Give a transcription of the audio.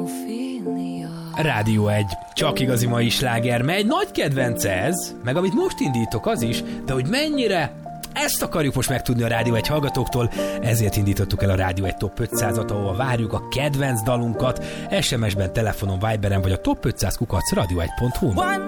Rádió 1. Csak igazi mai sláger, mely nagy kedvence ez, meg amit most indítok az is, de hogy mennyire, ezt akarjuk most megtudni a Rádió 1 hallgatóktól, ezért indítottuk el a Rádió 1 Top 500-at, ahol várjuk a kedvenc dalunkat, SMS-ben, telefonon, Viberen vagy a top500@radio1.hu-n.